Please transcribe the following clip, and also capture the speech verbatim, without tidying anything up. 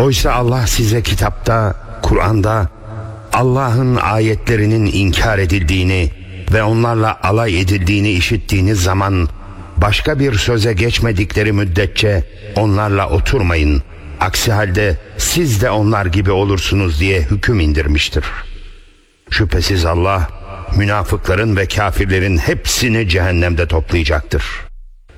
Oysa Allah size kitapta, Kur'an'da Allah'ın ayetlerinin inkar edildiğini ve onlarla alay edildiğini işittiğiniz zaman başka bir söze geçmedikleri müddetçe onlarla oturmayın. Aksi halde siz de onlar gibi olursunuz diye hüküm indirmiştir. Şüphesiz Allah münafıkların ve kafirlerin hepsini cehennemde toplayacaktır.